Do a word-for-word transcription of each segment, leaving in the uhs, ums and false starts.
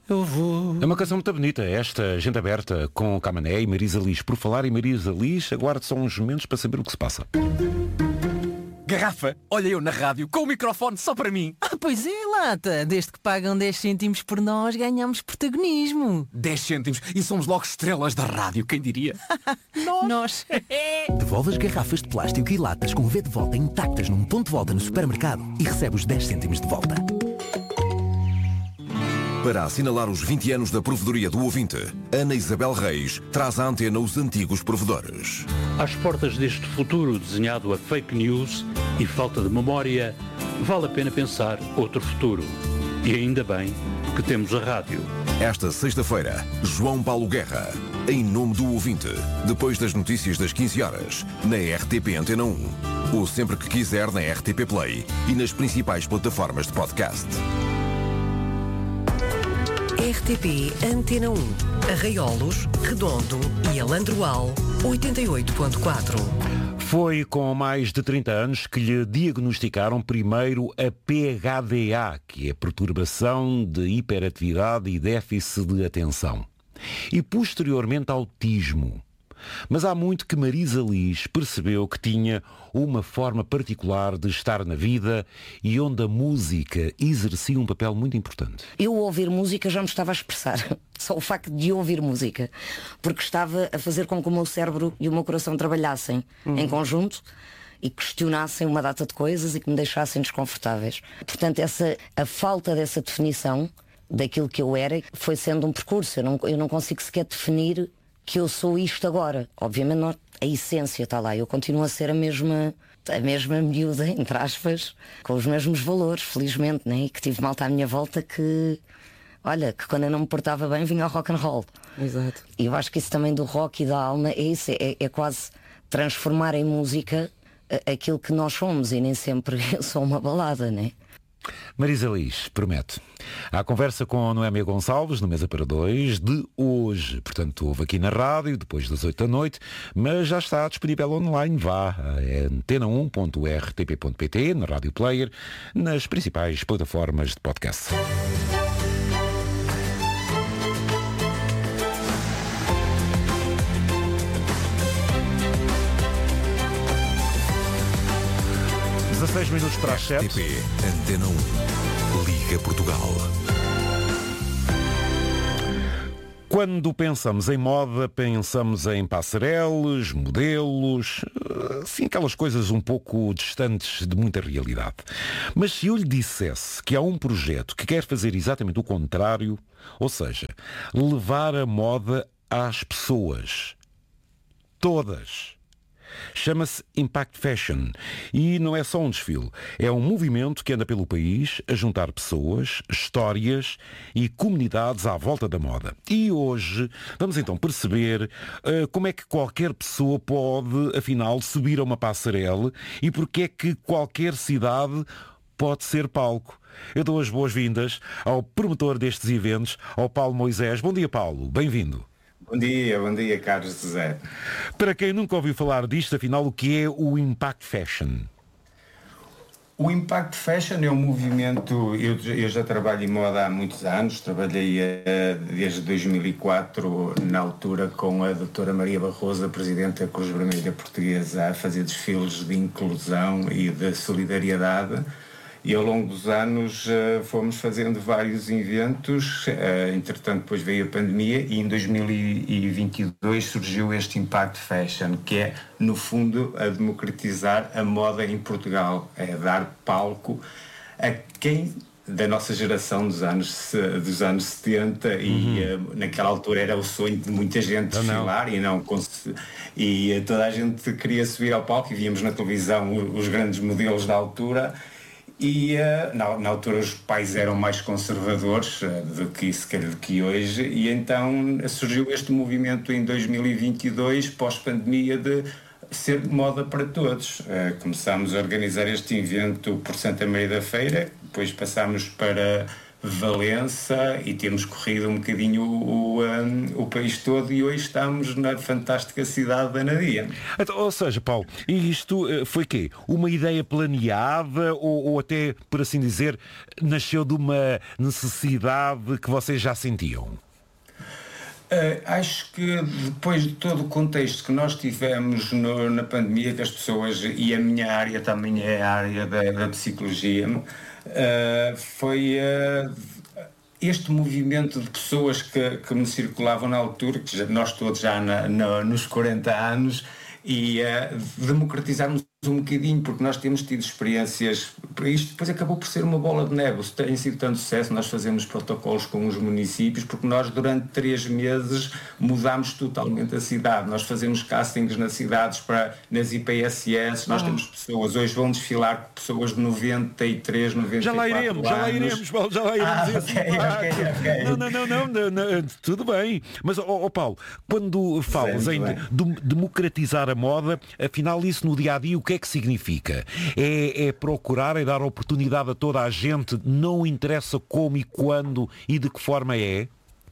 Eu vou. É uma canção muito bonita, esta Gente Aberta com Camané e Marisa Liz. Por falar em Marisa Liz, aguarde só uns momentos para saber o que se passa. Garrafa, olha eu na rádio com o microfone só para mim. Ah, pois é, lata. Desde que pagam dez cêntimos por nós, ganhamos protagonismo. dez cêntimos e somos logo estrelas da rádio, quem diria? Nós. Nós. Devolve as garrafas de plástico e latas com o V de volta intactas num ponto de volta no supermercado e recebe os dez cêntimos de volta. Para assinalar os vinte anos da Provedoria do Ouvinte, Ana Isabel Reis traz à antena os antigos provedores. Às portas deste futuro desenhado a fake news e falta de memória, vale a pena pensar outro futuro. E ainda bem que temos a rádio. Esta sexta-feira, João Paulo Guerra, em nome do Ouvinte, depois das notícias das quinze horas, na R T P Antena um. Ou sempre que quiser na R T P Play e nas principais plataformas de podcast. R T P Antena um, Arraiolos, Redondo e Alandroal, oitenta e oito ponto quatro. Foi com mais de trinta anos que lhe diagnosticaram primeiro a P H D A, que é perturbação de hiperatividade e déficit de atenção, e posteriormente autismo. Mas há muito que Marisa Liz percebeu que tinha uma forma particular de estar na vida e onde a música exercia um papel muito importante. Eu ouvir música já me estava a expressar. Só o facto de ouvir música. Porque estava a fazer com que o meu cérebro e o meu coração trabalhassem uhum. em conjunto e questionassem uma data de coisas e que me deixassem desconfortáveis. Portanto, essa, a falta dessa definição daquilo que eu era foi sendo um percurso. Eu não, eu não consigo sequer definir que eu sou isto agora. Obviamente não, a essência está lá. Eu continuo a ser a mesma, a mesma miúda, entre aspas, com os mesmos valores, felizmente, né? E que tive malta à minha volta que, olha, que quando eu não me portava bem vinha ao rock and roll. Exato. E eu acho que isso também do rock e da alma é isso, é, é quase transformar em música aquilo que nós somos e nem sempre eu sou uma balada, né? Marisa Liz, promete. Há conversa com Noémia Gonçalves no Mesa para Dois de hoje. Portanto, houve aqui na rádio, depois das oito da noite, mas já está disponível online. Vá a antena um ponto r t p ponto p t, na Rádio Player, nas principais plataformas de podcast. dezasseis minutos para as sete. R T P Antena um. Liga Portugal. Quando pensamos em moda, pensamos em passarelas, modelos, assim, aquelas coisas um pouco distantes de muita realidade. Mas se eu lhe dissesse que há um projeto que quer fazer exatamente o contrário, ou seja, levar a moda às pessoas, todas. Chama-se Impact Fashion e não é só um desfile, é um movimento que anda pelo país a juntar pessoas, histórias e comunidades à volta da moda. E hoje vamos então perceber uh, como é que qualquer pessoa pode, afinal, subir a uma passarela e porque é que qualquer cidade pode ser palco. Eu dou as boas-vindas ao promotor destes eventos, ao Paulo Moisés. Bom dia, Paulo. Bem-vindo. Bom dia, bom dia, Carlos José. Para quem nunca ouviu falar disto, afinal, o que é o Impact Fashion? O Impact Fashion é um movimento, eu, eu já trabalho em moda há muitos anos, trabalhei uh, desde dois mil e quatro, na altura, com a doutora Maria Barroso, a Presidente da Cruz Vermelha Portuguesa, a fazer desfiles de inclusão e de solidariedade. E ao longo dos anos uh, fomos fazendo vários eventos, uh, entretanto depois veio a pandemia e em dois mil e vinte e dois surgiu este Impact Fashion, que é no fundo a democratizar a moda em Portugal, é dar palco a quem da nossa geração dos anos, dos anos setenta uhum. e uh, naquela altura era o sonho de muita gente desfilar não. e não e uh, toda a gente queria subir ao palco e víamos na televisão os grandes modelos da altura. E uh, na, na altura os pais eram mais conservadores uh, do que se calhar do que hoje, e então surgiu este movimento em dois mil e vinte e dois, pós-pandemia, de ser moda para todos. Uh, começámos a organizar este evento por Santa Maria da Feira, depois passámos para, Valença e temos corrido um bocadinho o, o, um, o país todo e hoje estamos na fantástica cidade da Anadia. Então, ou seja, Paulo, isto foi quê? Uma ideia planeada ou, ou até, por assim dizer, nasceu de uma necessidade que vocês já sentiam? Uh, acho que depois de todo o contexto que nós tivemos no, na pandemia, que as pessoas, e a minha área também é a área da, da psicologia, uh, foi uh, este movimento de pessoas que, que me circulavam na altura, que já, nós todos já na, na, nos quarenta anos, e uh, democratizarmos um bocadinho, porque nós temos tido experiências, isto depois acabou por ser uma bola de neve, se tem sido tanto sucesso, nós fazemos protocolos com os municípios, porque nós durante três meses mudámos totalmente a cidade, nós fazemos castings nas cidades, para, nas I P S S, nós ah. temos pessoas, hoje vão desfilar pessoas de noventa e três, noventa e quatro já lá iremos, anos. Já lá iremos, Paulo, já lá iremos. Ah, okay, okay, okay. Não, não, não, não, não, não, tudo bem. Mas, ó oh, oh, Paulo, quando falas Sim, em de, democratizar a moda, afinal isso no dia-a-dia o que é que significa? É, é procurar, é dar oportunidade a toda a gente, não interessa como e quando e de que forma é?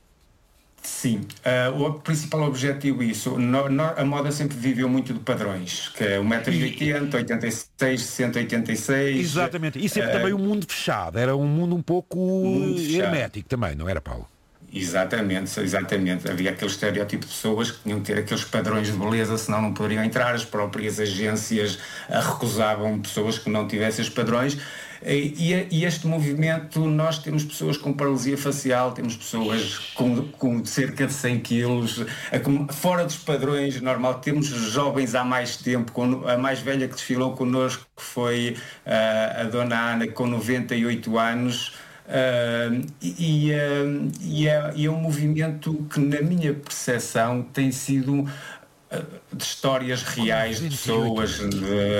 Sim, uh, o principal objetivo é isso. No, no, a moda sempre viveu muito de padrões, que é um metro e oitenta, oitenta e seis, cento e oitenta e seis. Exatamente, e sempre uh, também um mundo fechado, era um mundo um pouco mundo hermético também, não era, Paulo? Exatamente, exatamente. Havia aquele estereótipo de pessoas que tinham que ter aqueles padrões de beleza, senão não poderiam entrar. As próprias agências recusavam pessoas que não tivessem os padrões. E, e este movimento, nós temos pessoas com paralisia facial, temos pessoas com, com cerca de cem quilos, fora dos padrões normal. Temos jovens há mais tempo, com, a mais velha que desfilou connosco foi uh, a Dona Ana, com noventa e oito anos. Uh, e, uh, e, é, e é um movimento que, na minha percepção, tem sido uh, de histórias reais de pessoas, de,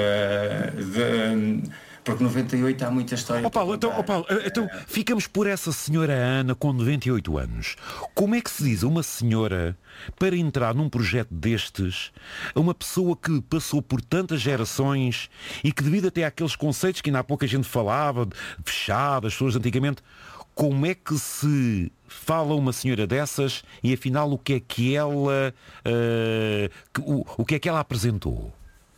de, porque noventa e oito há muita história. Oh Paulo, então, oh Paulo, então ficamos por essa senhora Ana com noventa e oito anos. Como é que se diz a uma senhora para entrar num projeto destes, uma pessoa que passou por tantas gerações e que, devido até àqueles conceitos que ainda há pouco a gente falava, de fechado, as pessoas antigamente, como é que se fala uma senhora dessas e afinal o que é que ela uh, que, o, o que é que ela apresentou?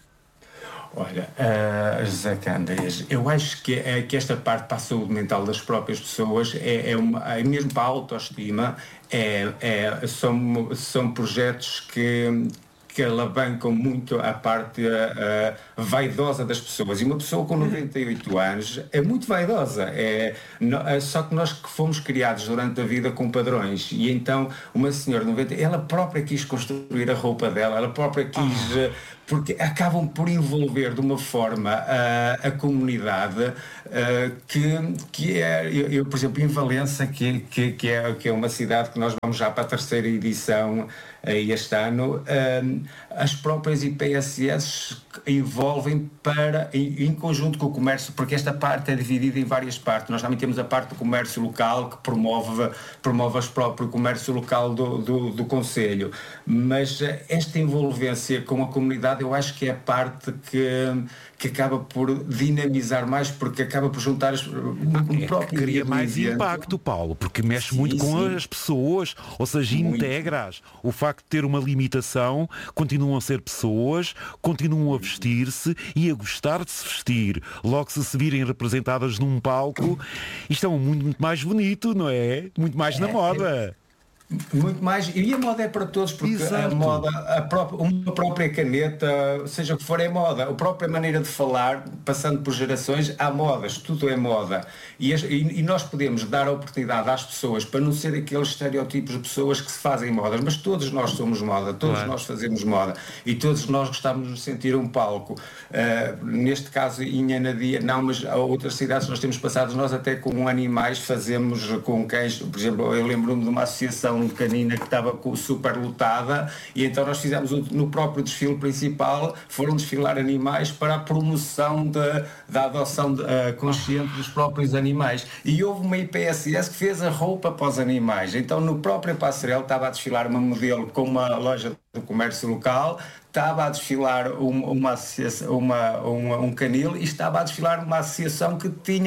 Olha, uh, José Cândidas, eu acho que, é, que esta parte para a saúde mental das próprias pessoas é, é, uma, é mesmo para a autoestima, é, é, são, são projetos que, que alavancam muito a parte uh, vaidosa das pessoas. E uma pessoa com noventa e oito anos é muito vaidosa. É, no, é, só que nós que fomos criados durante a vida com padrões. E então uma senhora de noventa, ela própria quis construir a roupa dela, ela própria quis... Uh, porque acabam por envolver de uma forma uh, a comunidade uh, que, que é, eu, eu, por exemplo, em Valença, que, que, que, é, que é uma cidade que nós vamos já para a terceira edição uh, este ano, uh, as próprias I P S S envolvem para, em, em conjunto com o comércio, porque esta parte é dividida em várias partes. Nós também temos a parte do comércio local, que promove, promove o próprio comércio local do, do, do concelho, mas uh, esta envolvência com a comunidade eu acho que é a parte que, que acaba por dinamizar mais, porque acaba por juntar as, o próprio... É, cria mais impacto, Paulo, porque mexe sim, muito com sim. as pessoas, ou seja, muito. Integras o facto de ter uma limitação, continuam a ser pessoas, continuam a vestir-se e a gostar de se vestir. Logo, se se virem representadas num palco, isto é um mundo muito mais bonito, não é? Muito mais é, na moda. É... Muito mais, e a moda é para todos, porque Exato. a moda, a própria, uma própria caneta, seja o que for, é moda. A própria maneira de falar, passando por gerações, há modas, tudo é moda. E, as, e, e nós podemos dar a oportunidade às pessoas, para não ser aqueles estereótipos de pessoas que se fazem modas, mas todos nós somos moda, todos claro. nós fazemos moda, e todos nós gostamos de sentir um palco. Uh, neste caso, em Anadia, não, mas a outras cidades nós temos passado, nós até com animais fazemos, com cães, por exemplo, eu lembro-me de uma associação canina que estava super lotada e então nós fizemos no próprio desfile principal, foram desfilar animais para a promoção de, da adoção de, uh, consciente dos próprios animais, e houve uma I P S S que fez a roupa para os animais. Então no próprio passarela estava a desfilar uma modelo com uma loja do comércio local, estava a desfilar uma, uma, uma, uma, um canil, e estava a desfilar uma associação que tinha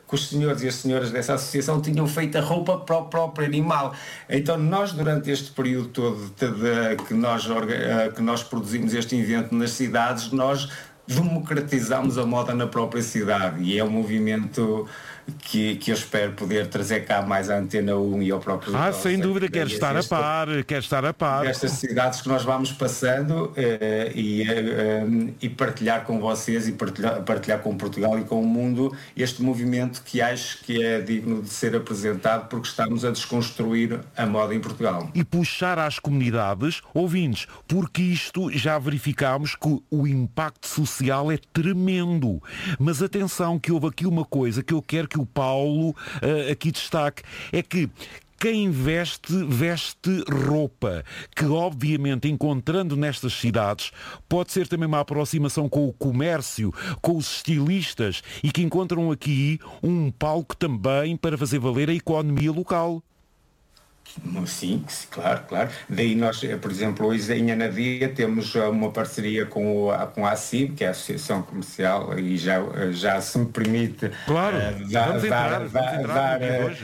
que os senhores e as senhoras dessa associação tinham feito a roupa para o próprio animal. Então nós, durante este período todo de, de, que, nós, que nós produzimos este evento nas cidades, nós democratizamos a moda na própria cidade, e é um movimento que, que eu espero poder trazer cá mais à Antena um e ao próprio... Ah, sem dúvida, quer estar a par, quer estar a par. Estas cidades que nós vamos passando eh, e, eh, e partilhar com vocês e partilhar, partilhar com Portugal e com o mundo este movimento que acho que é digno de ser apresentado, porque estamos a desconstruir a moda em Portugal. E puxar às comunidades, ouvintes, porque isto já verificámos que o impacto social é tremendo. Mas atenção, que houve aqui uma coisa que eu quero que o Paulo uh, aqui destaque, é que quem veste, veste roupa, que obviamente encontrando nestas cidades pode ser também uma aproximação com o comércio, com os estilistas, e que encontram aqui um palco também para fazer valer a economia local. Sim, claro, claro. Daí nós, por exemplo, hoje em Anadia temos uma parceria com, o, com a A C I B, que é a Associação Comercial, e já, já se me permite claro, uh, dar, vamos entrar, dar, vamos dar, entrar dar,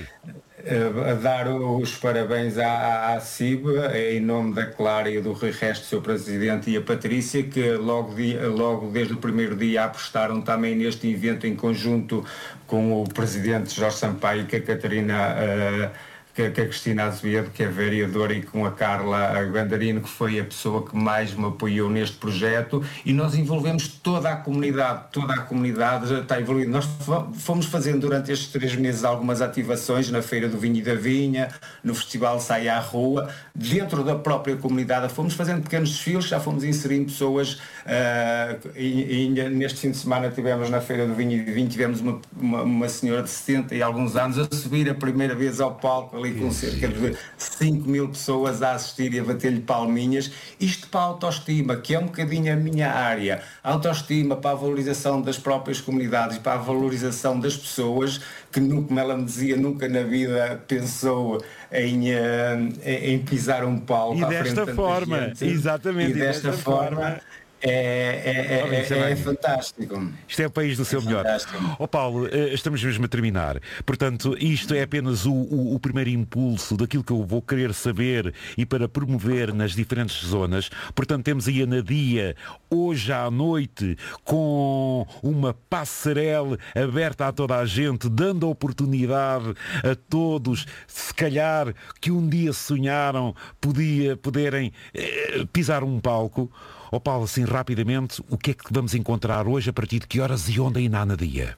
uh, uh, dar os parabéns à, à A C I B, em nome da Clara e do Rui Resto, seu presidente, e a Patrícia, que logo, dia, logo desde o primeiro dia apostaram também neste evento em conjunto com o presidente Jorge Sampaio e com a Catarina uh, que a Cristina Azevedo, que é vereadora, e com a Carla Gandarino, que foi a pessoa que mais me apoiou neste projeto, e nós envolvemos toda a comunidade, toda a comunidade já está envolvida. Nós fomos fazendo durante estes três meses algumas ativações na Feira do Vinho e da Vinha, no Festival Sai à Rua, dentro da própria comunidade, fomos fazendo pequenos desfiles, já fomos inserindo pessoas, uh, e, e neste fim de semana tivemos na Feira do Vinho e da Vinha, tivemos uma, uma, uma senhora de setenta e alguns anos a subir a primeira vez ao palco, com cerca de cinco mil pessoas a assistir e a bater-lhe palminhas. Isto para a autoestima, que é um bocadinho a minha área. A autoestima para a valorização das próprias comunidades, para a valorização das pessoas que, como ela me dizia, nunca na vida pensou em, em pisar um palco. E à desta frente forma, gente. exatamente, e desta, desta forma... forma É, é, é, é, é fantástico. Isto é o país do seu é melhor. Ó oh, Paulo, estamos mesmo a terminar. Portanto, isto é apenas o, o, o primeiro impulso daquilo que eu vou querer saber e para promover nas diferentes zonas. Portanto, temos aí a Anadia hoje à noite com uma passarela aberta a toda a gente, dando a oportunidade a todos, se calhar que um dia sonharam podia, poderem eh, pisar um palco. Ó oh, Paulo, assim rapidamente, o que é que vamos encontrar hoje, a partir de que horas e onde aí na Anadia?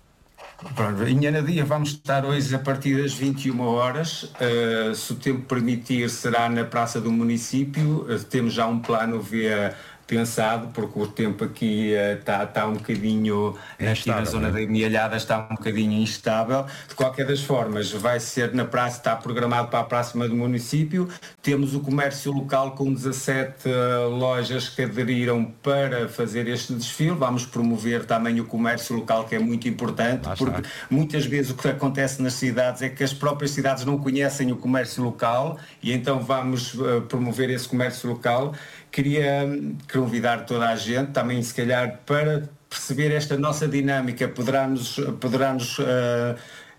Em Anadia vamos estar hoje a partir das vinte e uma horas, uh, se o tempo permitir será na Praça do Município, uh, temos já um plano via pensado, porque o tempo aqui está uh, tá um bocadinho, é aqui instável, na zona da Amealhada está um bocadinho instável. De qualquer das formas, vai ser na praça, está programado para a próxima do município. Temos o comércio local com dezassete uh, lojas que aderiram para fazer este desfile. Vamos promover também o comércio local, que é muito importante, ah, porque está. Muitas vezes o que acontece nas cidades é que as próprias cidades não conhecem o comércio local, e então vamos uh, promover esse comércio local. Queria convidar toda a gente também, se calhar, para perceber esta nossa dinâmica, poderá-nos, poderá-nos uh,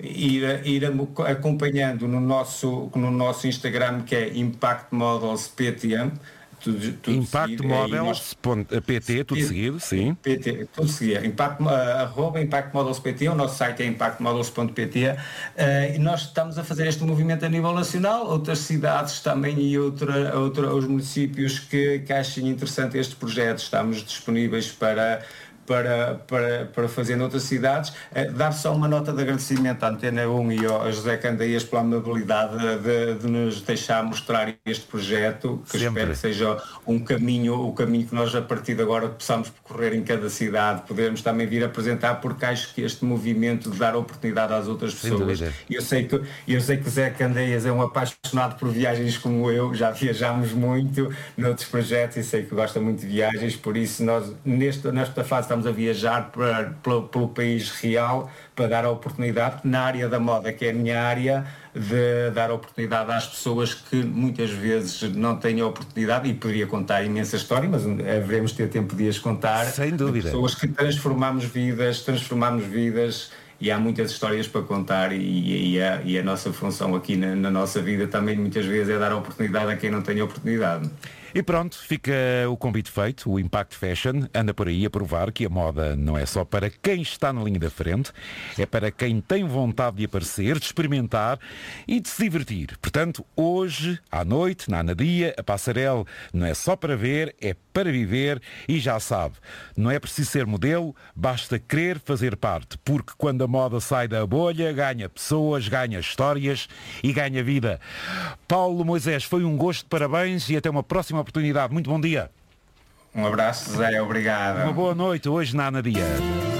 ir, ir acompanhando no nosso, no nosso Instagram, que é Impact Models P T M. Tudo, tudo Impact seguido, Models nós... P T, tudo P... seguido, sim. P T, tudo seguido. Impact, uh, arroba Impact Models P T, o nosso site é impact models ponto p t, uh, e nós estamos a fazer este movimento a nível nacional, outras cidades também e outra, outra, os municípios que, que achem interessante este projeto, estamos disponíveis para... Para, para, para fazer noutras cidades. Uh, dar só uma nota de agradecimento à Antena um e ao José Candeias pela amabilidade de, de nos deixar mostrar este projeto, que Sempre. espero que seja um caminho, o caminho que nós a partir de agora possamos percorrer em cada cidade, podermos também vir apresentar, porque acho que este movimento de dar oportunidade às outras pessoas, eu sei que eu sei que o José Candeias é um apaixonado por viagens como eu, já viajámos muito noutros projetos e sei que gosta muito de viagens, por isso nós nesta, nesta fase estamos a viajar para, pelo, pelo país real para dar a oportunidade na área da moda, que é a minha área, de dar a oportunidade às pessoas que muitas vezes não têm a oportunidade, e poderia contar imensa história, mas haveremos ter tempo de as contar. Sem dúvida. Pessoas que transformamos vidas, transformamos vidas e há muitas histórias para contar e, e, a, e a nossa função aqui na, na nossa vida também muitas vezes é dar a oportunidade a quem não tem oportunidade. E pronto, fica o convite feito. O Impact Fashion anda por aí a provar que a moda não é só para quem está na linha da frente, é para quem tem vontade de aparecer, de experimentar e de se divertir. Portanto, hoje, à noite, na Anadia, a passarela não é só para ver, é para viver e já sabe, não é preciso ser modelo, basta querer fazer parte, porque quando a moda sai da bolha, ganha pessoas, ganha histórias e ganha vida. Paulo Moisés, foi um gosto, parabéns e até uma próxima oportunidade. Muito bom dia. Um abraço, Zé, obrigado. Uma boa noite hoje na Anadia.